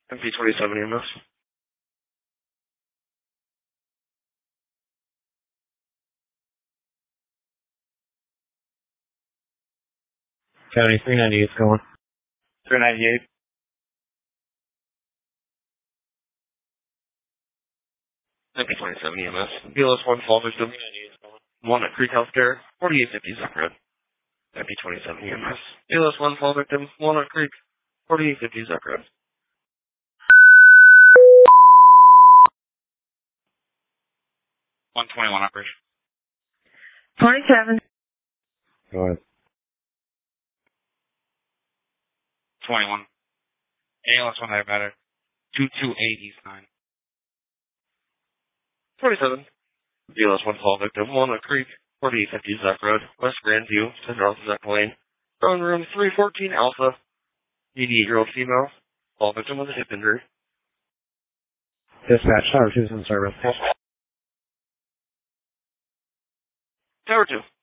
MP27 EMS. County 398's going. 398. MP27 EMS. BLS 1 fall victim. Walnut Creek Healthcare. 4850 Zuck Road. MP27 EMS. BLS 1 fall victim. Walnut Creek. 4850 Zuck Road. 121 operation. 27. Go ahead. 21. ALS 1 there better. 228 East 9. 27. BLS 1 fall victim. Walnut Creek. 4850 Zuck Road. West Grandview. To north of Zuck Lane. Phone room 314 Alpha. 88-year-old female. Fall victim with a hip injury. Dispatch, Tower 2's in service. Tower 2.